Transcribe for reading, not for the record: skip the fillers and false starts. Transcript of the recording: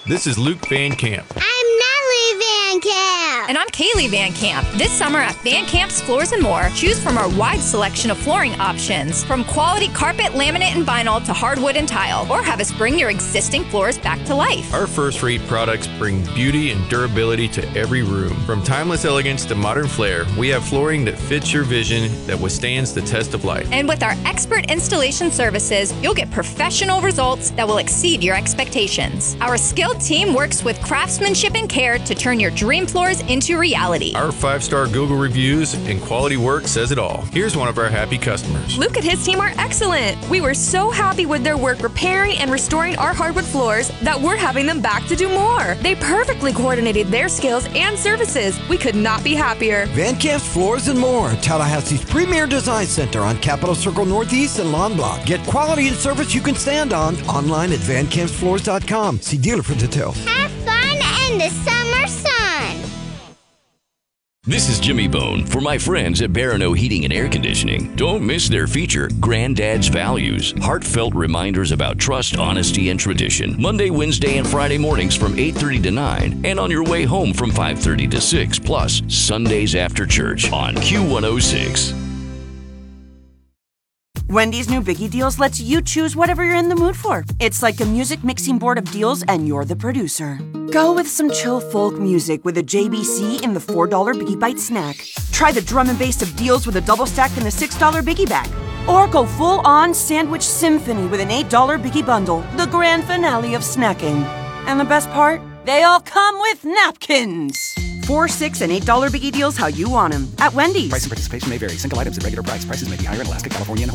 This is Luke Van Camp. I'm Natalie Van Camp. And I'm Kaylee Van Camp. This summer at Van Camp's Floors & More, choose from our wide selection of flooring options, from quality carpet, laminate, and vinyl to hardwood and tile, or have us bring your existing floors back to life. Our first-rate products bring beauty and durability to every room. From timeless elegance to modern flair, we have flooring that fits your vision that withstands the test of life. And with our expert installation services, you'll get professional results that will exceed your expectations. Our skilled team works with craftsmanship and care to turn your dream floors into reality. Our 5-star Google reviews and quality work says it all. Here's one of our happy customers. Luke and his team are excellent. We were so happy with their work repairing and restoring our hardwood floors that we're having them back to do more. They perfectly coordinated their skills and services. We could not be happier. Van Camp's Floors & More, Tallahassee's premier design center on Capitol Circle Northeast and Lawn Block. Get quality and service you can stand on online at vancampsfloors.com. See dealer for details. Have fun in the summer sun. This is Jimmy Bone for my friends at Barano Heating and Air Conditioning. Don't miss their feature, Granddad's Values. Heartfelt reminders about trust, honesty, and tradition. Monday, Wednesday, and Friday mornings from 8:30 to 9, and on your way home from 5:30 to 6, plus Sundays after church on Q106. Wendy's new Biggie Deals lets you choose whatever you're in the mood for. It's like a music mixing board of deals, and you're the producer. Go with some chill folk music with a JBC in the $4 Biggie Bite snack. Try the drum and bass of deals with a double stack in the $6 Biggie bag. Or go full-on sandwich symphony with an $8 Biggie bundle, the grand finale of snacking. And the best part? They all come with napkins. $4, $6, and $8 Biggie Deals how you want them. At Wendy's. Price and participation may vary. Single items at regular price. Prices may be higher in Alaska, California, and